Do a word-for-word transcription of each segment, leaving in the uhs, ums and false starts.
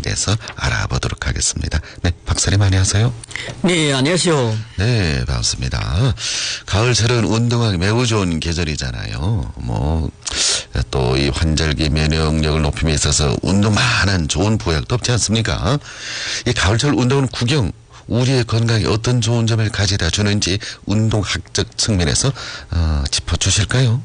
대해서 알아보도록 하겠습니다. 네, 박사님 안녕하세요. 네, 안녕하세요. 네, 반갑습니다. 가을철은 운동하기 매우 좋은 계절이잖아요. 뭐 또 이 환절기 면역력을 높임에 있어서 운동만한 좋은 보약도 없지 않습니까? 이 가을철 운동은 구경 우리의 건강에 어떤 좋은 점을 가져다 주는지 운동학적 측면에서 어, 짚어주실까요?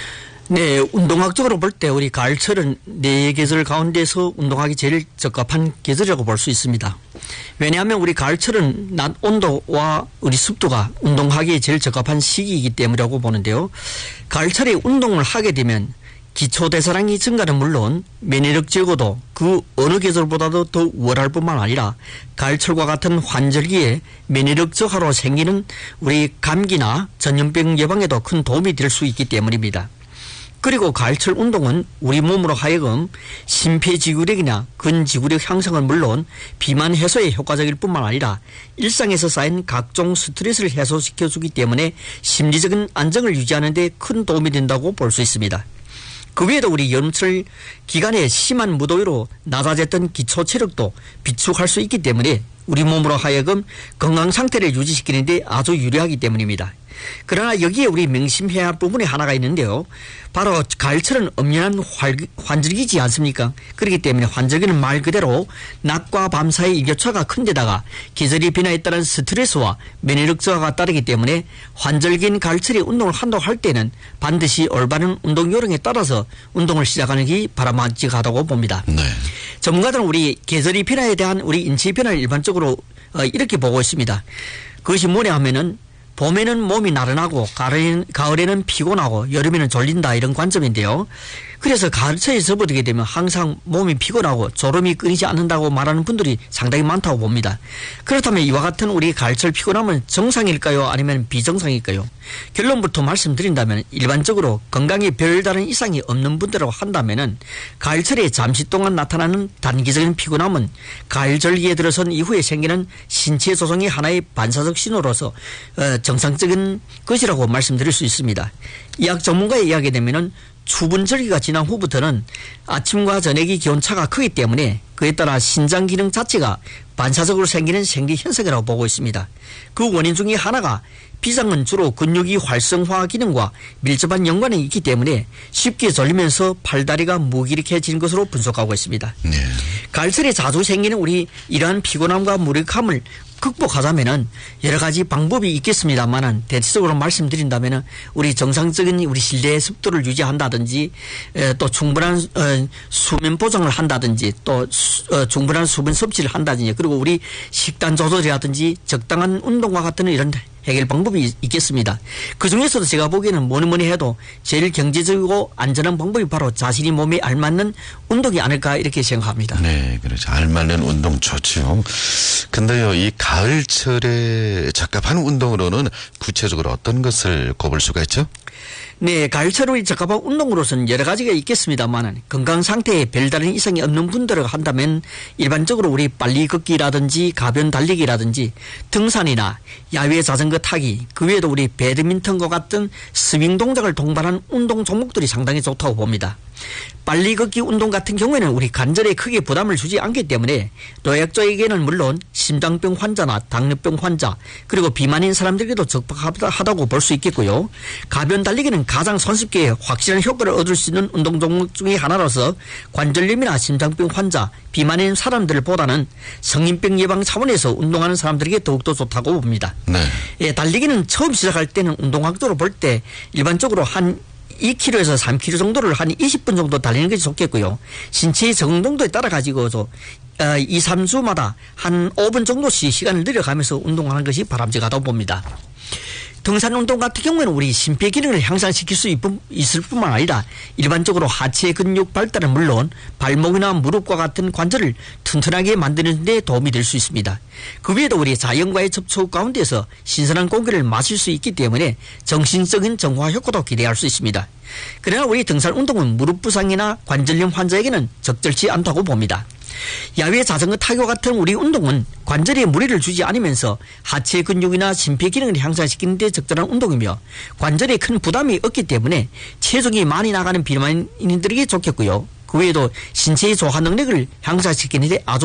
네, 운동학적으로 볼 때 우리 가을철은 네 계절 가운데서 운동하기 제일 적합한 계절이라고 볼 수 있습니다. 왜냐하면 우리 가을철은 낮 온도와 우리 습도가 운동하기에 제일 적합한 시기이기 때문이라고 보는데요. 가을철에 운동을 하게 되면 기초대사량이 증가는 물론 면역력 제고도 그 어느 계절보다도 더 우월할 뿐만 아니라 가을철과 같은 환절기에 면역력 저하로 생기는 우리 감기나 전염병 예방에도 큰 도움이 될 수 있기 때문입니다. 그리고 가을철 운동은 우리 몸으로 하여금 심폐지구력이나 근지구력 향상은 물론 비만 해소에 효과적일 뿐만 아니라 일상에서 쌓인 각종 스트레스를 해소시켜주기 때문에 심리적인 안정을 유지하는 데 큰 도움이 된다고 볼 수 있습니다. 그 외에도 우리 여름철 기간에 심한 무더위로 낮아졌던 기초 체력도 비축할 수 있기 때문에 우리 몸으로 하여금 건강 상태를 유지시키는 데 아주 유리하기 때문입니다. 그러나 여기에 우리 명심해야 할 부분이 하나가 있는데요. 바로 가을철은 엄연한 환절기지 않습니까? 그렇기 때문에 환절기는 말 그대로 낮과 밤 사이 일교차가 큰 데다가 계절이 변화에 따른 스트레스와 면역력 저하가 따르기 때문에 환절기인 가을철에 운동을 한다고 할 때는 반드시 올바른 운동 요령에 따라서 운동을 시작하는 게 바람직하다고 봅니다. 네. 전문가들은 우리 계절이 변화에 대한 우리 인체 변화를 일반적으로 이렇게 보고 있습니다. 그것이 뭐냐 하면은 봄에는 몸이 나른하고 가을에는, 가을에는 피곤하고 여름에는 졸린다 이런 관점인데요. 그래서 가을철에 접어들게 되면 항상 몸이 피곤하고 졸음이 끊이지 않는다고 말하는 분들이 상당히 많다고 봅니다. 그렇다면 이와 같은 우리 가을철 피곤함은 정상일까요? 아니면 비정상일까요? 결론부터 말씀드린다면 일반적으로 건강에 별다른 이상이 없는 분들이라고 한다면은 가을철에 잠시 동안 나타나는 단기적인 피곤함은 가을절기에 들어선 이후에 생기는 신체 조성의 하나의 반사적 신호로서 어, 정상적인 것이라고 말씀드릴 수 있습니다. 의학 전문가의 이야기에 되면은 추분절기가 지난 후부터는 아침과 저녁이 기온차가 크기 때문에 그에 따라 신장 기능 자체가 반사적으로 생기는 생리 현상이라고 보고 있습니다. 그 원인 중에 하나가 비장은 주로 근육이 활성화 기능과 밀접한 연관이 있기 때문에 쉽게 졸리면서 팔다리가 무기력해지는 것으로 분석하고 있습니다. 네. 가을철에 자주 생기는 우리 이러한 피곤함과 무력함을 극복하자면은 여러 가지 방법이 있겠습니다만은 대체적으로 말씀드린다면은 우리 정상적인 우리 실내 습도를 유지한다든지 또 충분한 수면 보정을 한다든지 또 충분한 수분 섭취를 한다든지 그리고 우리 식단 조절이라든지 적당한 운동과 같은 이런 해결 방법이 있겠습니다. 그 중에서도 제가 보기에는 뭐니 뭐니 해도 제일 경제적이고 안전한 방법이 바로 자신이 몸에 알맞는 운동이 아닐까 이렇게 생각합니다. 네, 그렇죠. 알맞는 운동 좋죠. 근데요, 이 가을철에 적합한 운동으로는 구체적으로 어떤 것을 꼽을 수가 있죠? 네, 가을철에 적합한 운동으로서는 여러 가지가 있겠습니다만 건강 상태에 별다른 이상이 없는 분들을 한다면 일반적으로 우리 빨리 걷기라든지 가변 달리기라든지 등산이나 야외 자전거 타기 그 외에도 우리 배드민턴과 같은 스윙 동작을 동반한 운동 종목들이 상당히 좋다고 봅니다. 빨리 걷기 운동 같은 경우에는 우리 관절에 크게 부담을 주지 않기 때문에 노약자에게는 물론 심장병 환자나 당뇨병 환자 그리고 비만인 사람들에게도 적합하다고 볼 수 있겠고요. 가변 달리기는 가장 손쉽게 확실한 효과를 얻을 수 있는 운동 종목 중에 하나로서 관절염이나 심장병 환자, 비만인 사람들보다는 성인병 예방 차원에서 운동하는 사람들에게 더욱더 좋다고 봅니다. 네. 예, 달리기는 처음 시작할 때는 운동학적으로 볼 때 일반적으로 한 이 킬로미터에서 삼 킬로미터 정도를 한 이십 분 정도 달리는 것이 좋겠고요. 신체의 적응동도에 따라 가지고서 어, 이, 삼 주마다 한 오 분 정도씩 시간을 늘려가면서 운동하는 것이 바람직하다고 봅니다. 등산 운동 같은 경우에는 우리 심폐 기능을 향상시킬 수 있을 뿐만 아니라 일반적으로 하체 근육 발달은 물론 발목이나 무릎과 같은 관절을 튼튼하게 만드는 데 도움이 될 수 있습니다. 그 외에도 우리 자연과의 접촉 가운데서 신선한 공기를 마실 수 있기 때문에 정신적인 정화 효과도 기대할 수 있습니다. 그러나 우리 등산 운동은 무릎 부상이나 관절염 환자에게는 적절치 않다고 봅니다. 야외 자전거 타기와 같은 우리 운동은 관절에 무리를 주지 않으면서 하체 근육이나 심폐 기능을 향상시키는 데 적절한 운동이며 관절에 큰 부담이 없기 때문에 체중이 많이 나가는 비만인들에게 좋겠고요. 그 외에도 신체의 조화 능력을 향상시키는 데 아주